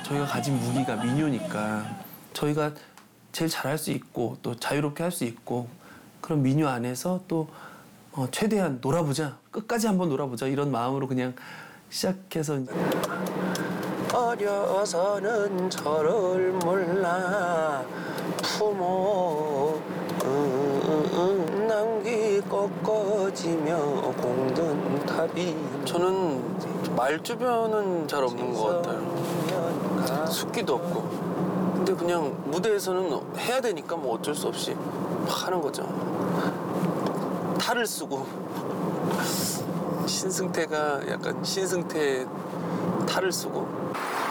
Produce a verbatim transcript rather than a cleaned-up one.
저희가 가진 무기가 민요니까 저희가 제일 잘할 수 있고 또 자유롭게 할 수 있고 그런 민요 안에서 또 어, 최대한 놀아보자. 끝까지 한번 놀아보자. 이런 마음으로 그냥 시작해서 어려서는 저를 몰라 부모 남기 꺾어지며 공든 탑이 저는 말주변은 잘 없는 것 같아요. 숙기도 없고 근데 그냥 무대에서는 해야 되니까 뭐 어쩔 수 없이 막 하는 거죠. 탈을 쓰고 신승태가 약간 신승태 탈을 쓰고